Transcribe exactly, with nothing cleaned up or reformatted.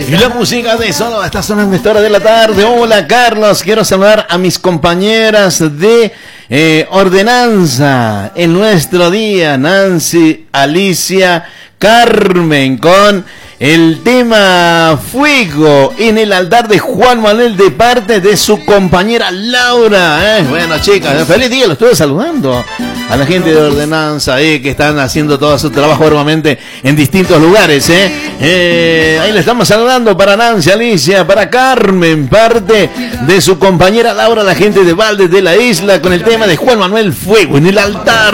Y la música de solo está sonando a esta hora de la tarde. Hola Carlos, quiero saludar a mis compañeras de eh, Ordenanza en nuestro día, Nancy, Alicia, Carmen, con el tema Fuego en el altar de Juan Manuel de parte de su compañera Laura. ¿eh? Bueno, chicas, feliz día, lo estuve saludando a la gente de Ordenanza eh, que están haciendo todo su trabajo arduamente en distintos lugares. ¿eh? Eh, ahí le estamos saludando para Nancy, Alicia, para Carmen, parte de su compañera Laura, la gente de Valdes de la Isla, con el tema de Juan Manuel Fuego en el altar.